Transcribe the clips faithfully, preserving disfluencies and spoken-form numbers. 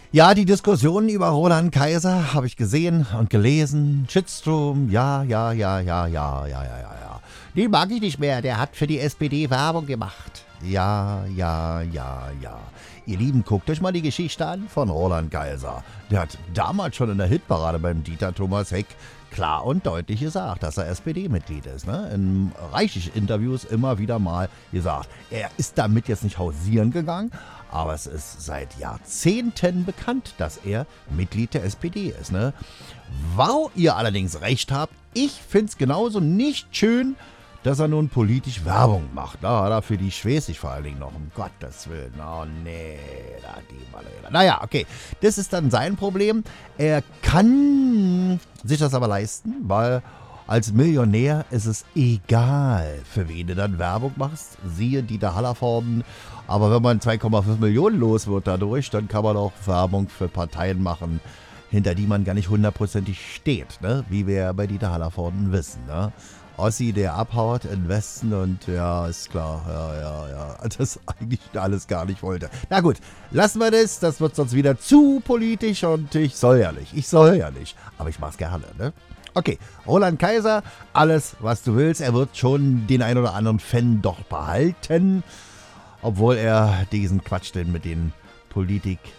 Ja, die Diskussionen über Roland Kaiser habe ich gesehen und gelesen. Shitstorm, ja, ja, ja, ja, ja, ja, ja, ja, ja. Den mag ich nicht mehr, der hat für die S P D Werbung gemacht. Ja, ja, ja, ja. Ihr Lieben, guckt euch mal die Geschichte an von Roland Kaiser. Der hat damals schon in der Hitparade beim Dieter Thomas Heck klar und deutlich gesagt, dass er S P D-Mitglied ist. Ne? In reichlich Interviews immer wieder mal gesagt, er ist damit jetzt nicht hausieren gegangen, aber es ist seit Jahrzehnten bekannt, dass er Mitglied der S P D ist. Ne? Wow, ihr allerdings recht habt, ich find's genauso nicht schön, dass er nun politisch Werbung macht. Da hat er für die Schwesig vor allen Dingen noch, um Gottes Willen. Oh nee, da die Malela. Naja, okay, das ist dann sein Problem. Er kann sich das aber leisten, weil als Millionär ist es egal, für wen du dann Werbung machst. Siehe Dieter Hallervorden. Aber wenn man zwei Komma fünf Millionen los wird dadurch, dann kann man auch Werbung für Parteien machen, hinter die man gar nicht hundertprozentig steht, ne? Wie wir bei Dieter Hallervorden wissen, ne? Ossi, der abhaut in Westen und ja, ist klar, ja, ja, ja, das eigentlich alles gar nicht wollte. Na gut, lassen wir das, das wird sonst wieder zu politisch und ich soll ja nicht, ich soll ja nicht, aber ich mach's gerne, ne? Okay, Roland Kaiser, alles, was du willst, er wird schon den ein oder anderen Fan doch behalten, obwohl er diesen Quatsch denn mit den Politikum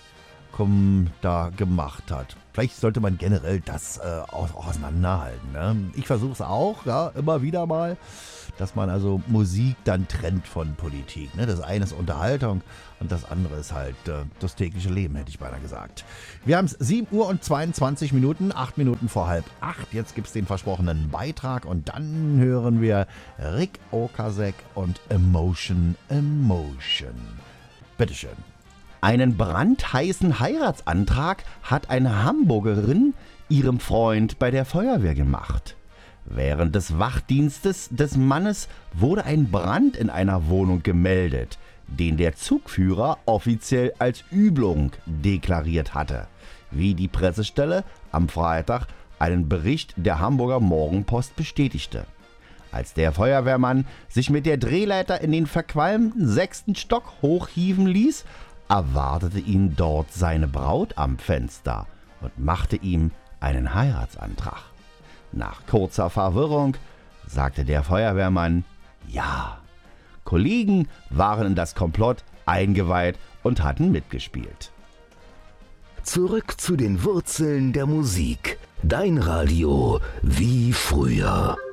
da gemacht hat. Vielleicht sollte man generell das äh, auch auseinanderhalten. Ne? Ich versuche es auch, ja, immer wieder mal, dass man also Musik dann trennt von Politik. Ne? Das eine ist Unterhaltung und das andere ist halt äh, das tägliche Leben, hätte ich beinahe gesagt. Wir haben es sieben Uhr und zweiundzwanzig Minuten, acht Minuten vor halb acht. Jetzt gibt es den versprochenen Beitrag und dann hören wir Rick Ocasek und Emotion, Emotion. Bitteschön. Einen brandheißen Heiratsantrag hat eine Hamburgerin ihrem Freund bei der Feuerwehr gemacht. Während des Wachdienstes des Mannes wurde ein Brand in einer Wohnung gemeldet, den der Zugführer offiziell als Übung deklariert hatte, wie die Pressestelle am Freitag einen Bericht der Hamburger Morgenpost bestätigte. Als der Feuerwehrmann sich mit der Drehleiter in den verqualmten sechsten Stock hochhieven ließ, erwartete ihn dort seine Braut am Fenster und machte ihm einen Heiratsantrag. Nach kurzer Verwirrung sagte der Feuerwehrmann ja. Kollegen waren in das Komplott eingeweiht und hatten mitgespielt. Zurück zu den Wurzeln der Musik. Dein Radio wie früher.